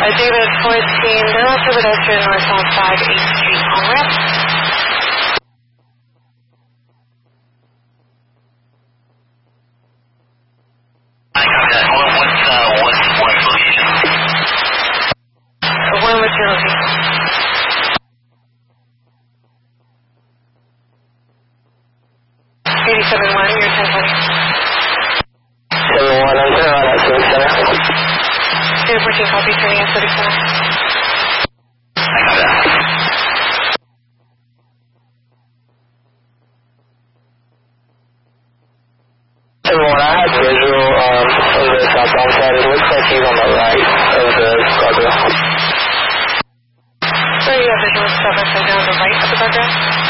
David 14, they're also pedestrian northbound 5 8th Street on ramp. I got that. What's location? What's your location? 87-1, you're 1020. 7-1, I'm turning around at Civic Center. 014, copy, turning at Civic Center. I got that. 7-1, I have visual from the southbound side. It looks like he's on the right of the guardrail. So you have visual stuff upside down on the right of the guardrail?